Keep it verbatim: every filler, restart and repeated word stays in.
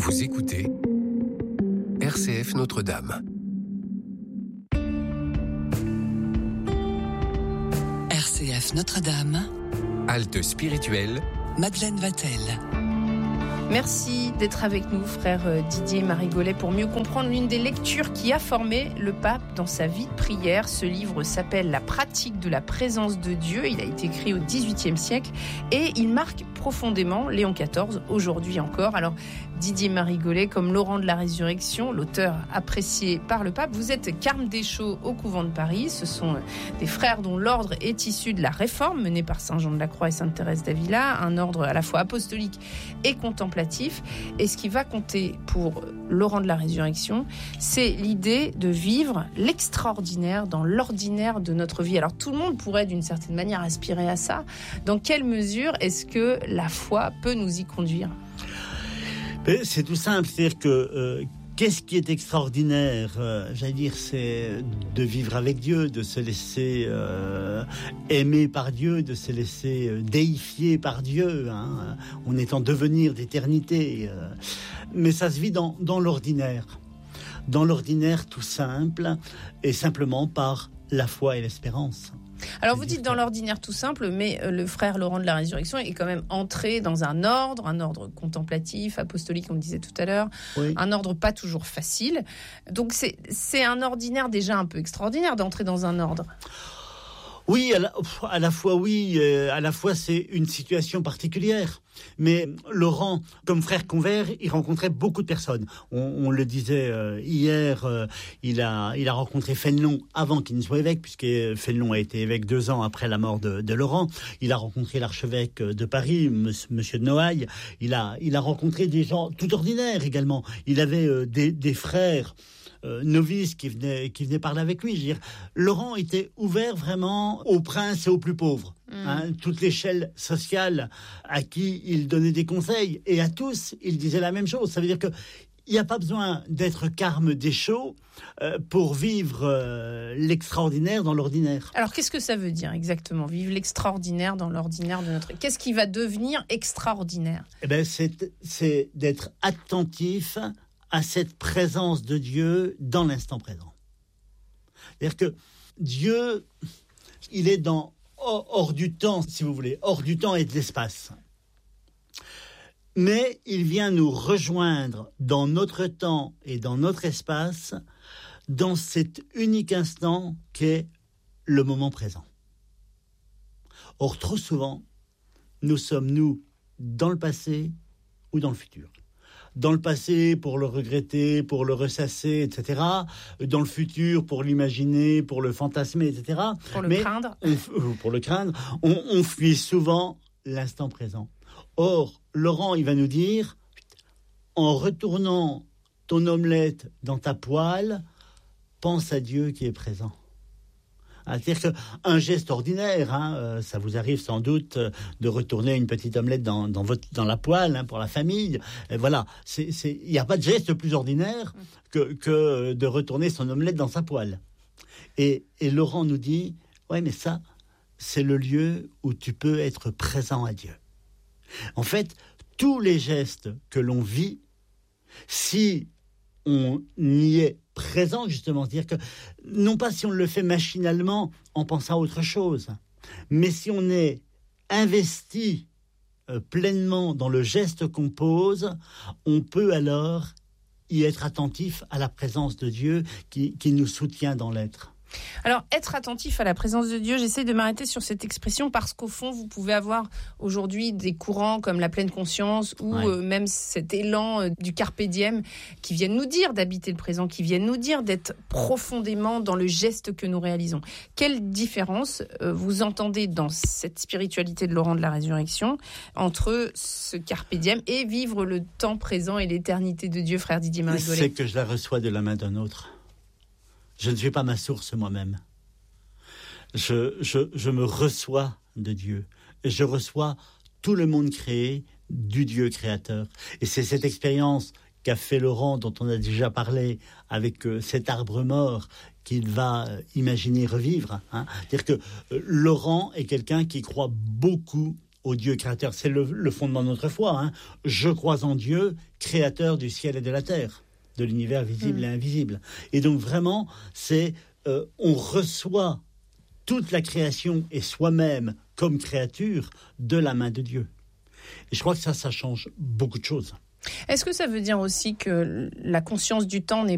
Vous écoutez R C F Notre-Dame. R C F Notre-Dame. Halte spirituelle. Madeleine Vatel. Merci d'être avec nous, frère Didier Marigolet, pour mieux comprendre l'une des lectures qui a formé le pape dans sa vie de prière. Ce livre s'appelle « La pratique de la présence de Dieu ». Il a été écrit au dix-huitième siècle et il marque profondément Léon quatorze, aujourd'hui encore. Alors, Didier Marigolet, comme Laurent de la Résurrection, l'auteur apprécié par le pape, vous êtes carme Deschaux au couvent de Paris. Ce sont des frères dont l'ordre est issu de la Réforme, menée par Saint Jean de la Croix et Sainte Thérèse d'Avila, un ordre à la fois apostolique et contemplatif. Et ce qui va compter pour Laurent de la Résurrection, c'est l'idée de vivre l'extraordinaire dans l'ordinaire de notre vie. Alors tout le monde pourrait d'une certaine manière aspirer à ça. Dans quelle mesure est-ce que la foi peut nous y conduire ? C'est tout simple, c'est-à-dire que euh, qu'est-ce qui est extraordinaire euh, J'allais dire, c'est de vivre avec Dieu, de se laisser euh, aimer par Dieu, de se laisser euh, déifier par Dieu. Hein. On est en devenir d'éternité, euh, mais ça se vit dans, dans l'ordinaire, dans l'ordinaire tout simple, et simplement par la foi et l'espérance. Alors vous dites dans l'ordinaire tout simple, mais le frère Laurent de la Résurrection est quand même entré dans un ordre, un ordre contemplatif, apostolique, on le disait tout à l'heure, oui. Un ordre pas toujours facile. Donc c'est, c'est un ordinaire déjà un peu extraordinaire d'entrer dans un ordre. Oui, à la, à la fois oui, à la fois c'est une situation particulière. Mais Laurent, comme frère convers, il rencontrait beaucoup de personnes. On, on le disait euh, hier, euh, il a il a rencontré Fénelon avant qu'il ne soit évêque, puisque Fénelon a été évêque deux ans après la mort de, de Laurent. Il a rencontré l'archevêque de Paris, Monsieur de Noailles. Il a il a rencontré des gens tout ordinaires également. Il avait euh, des des frères Euh, novices qui venaient, qui venaient parler avec lui. Je veux dire, Laurent était ouvert vraiment aux princes et aux plus pauvres. Mmh. Hein, toute l'échelle sociale à qui il donnait des conseils. Et à tous, il disait la même chose. Ça veut dire que il n'y a pas besoin d'être carme Deschaux euh, pour vivre euh, l'extraordinaire dans l'ordinaire. Alors, qu'est-ce que ça veut dire exactement, vivre l'extraordinaire dans l'ordinaire de notre... Qu'est-ce qui va devenir extraordinaire ? Eh ben, c'est, c'est d'être attentif à cette présence de Dieu dans l'instant présent. C'est-à-dire que Dieu, il est dans, hors du temps, si vous voulez, hors du temps et de l'espace. Mais il vient nous rejoindre dans notre temps et dans notre espace, dans cet unique instant qu'est le moment présent. Or, trop souvent, nous sommes, nous, dans le passé ou dans le futur. Dans le passé, pour le regretter, pour le ressasser, et cetera. Dans le futur, pour l'imaginer, pour le fantasmer, et cetera. Pour le Mais craindre. On, pour le craindre. On, on fuit souvent l'instant présent. Or, Laurent, il va nous dire, en retournant ton omelette dans ta poêle, pense à Dieu qui est présent. C'est-à-dire qu'un geste ordinaire, hein, euh, ça vous arrive sans doute euh, de retourner une petite omelette dans, dans, votre, dans la poêle hein, pour la famille. Et voilà, c'est, c'est, il n'y a pas de geste plus ordinaire que, que de retourner son omelette dans sa poêle. Et, et Laurent nous dit, ouais, mais ça, c'est le lieu où tu peux être présent à Dieu. En fait, tous les gestes que l'on vit, si on y est présent, justement, c'est-à-dire que, non pas si on le fait machinalement en pensant à autre chose, mais si on est investi euh, pleinement dans le geste qu'on pose, on peut alors y être attentif à la présence de Dieu qui, qui nous soutient dans l'être. Alors, être attentif à la présence de Dieu, j'essaie de m'arrêter sur cette expression parce qu'au fond, vous pouvez avoir aujourd'hui des courants comme la pleine conscience ou ouais. euh, même cet élan euh, du carpe diem qui viennent nous dire d'habiter le présent, qui viennent nous dire d'être profondément dans le geste que nous réalisons. Quelle différence euh, vous entendez dans cette spiritualité de Laurent de la Résurrection entre ce carpe diem et vivre le temps présent et l'éternité de Dieu, frère Didier Marigolet ? C'est que je la reçois de la main d'un autre. Je ne suis pas ma source moi-même. Je, je, je me reçois de Dieu. Et je reçois tout le monde créé du Dieu créateur. Et c'est cette expérience qu'a fait Laurent, dont on a déjà parlé, avec euh, cet arbre mort qu'il va euh, imaginer revivre. Hein. C'est-à-dire que euh, Laurent est quelqu'un qui croit beaucoup au Dieu créateur. C'est le, le fondement de notre foi. Hein. Je crois en Dieu, créateur du ciel et de la terre, de l'univers visible mmh. et invisible. Et donc vraiment, c'est euh, on reçoit toute la création et soi-même comme créature de la main de Dieu. Et je crois que ça, ça change beaucoup de choses. Est-ce que ça veut dire aussi que la conscience du temps n'est